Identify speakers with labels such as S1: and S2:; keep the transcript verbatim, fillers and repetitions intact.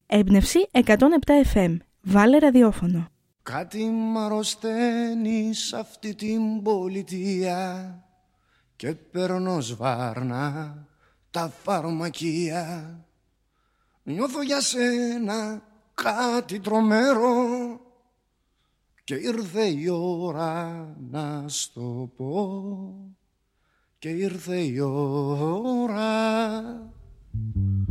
S1: Έμπνευση εκατόν επτά εφ εμ. Βάλε ραδιόφωνο.
S2: Κάτι μ' αρρωσταίνει σ' αυτή την πολιτεία και παίρνω σβάρνα τα φαρμακεία. Νιώθω για σένα κάτι τρομερό και ήρθε η ώρα να στο πω, και ήρθε η ώρα